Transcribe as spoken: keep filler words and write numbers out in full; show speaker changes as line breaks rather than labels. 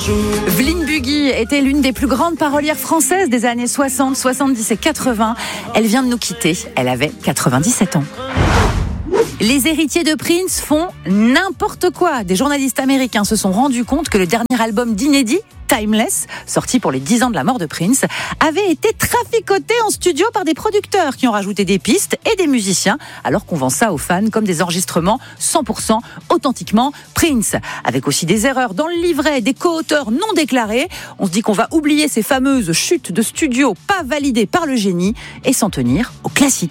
Vline Bugui était l'une des plus grandes parolières françaises des années soixante, soixante-dix et quatre-vingts. Elle vient de nous quitter. Elle avait quatre-vingt-dix-sept ans. Les héritiers de Prince font n'importe quoi. Des journalistes américains se sont rendus compte que le dernier album d'inédit, Timeless, sorti pour les dix ans de la mort de Prince, avait été traficoté en studio par des producteurs qui ont rajouté des pistes et des musiciens, alors qu'on vend ça aux fans comme des enregistrements cent pour cent authentiquement Prince. Avec aussi des erreurs dans le livret, des co-auteurs non déclarés. On se dit qu'on va oublier ces fameuses chutes de studio pas validées par le génie et s'en tenir aux classiques.